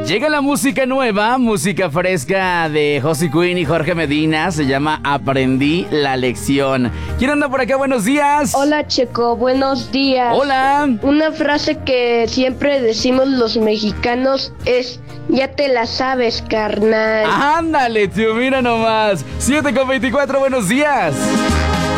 Llega la música nueva, música fresca de Josie Quinn y Jorge Medina. Se llama Aprendí la lección. ¿Quién anda por acá? Buenos días. Hola, Checo, buenos días. Hola. Una frase que siempre decimos los mexicanos es: ya te la sabes, carnal. Ándale, tío, mira nomás. 7:24, buenos días.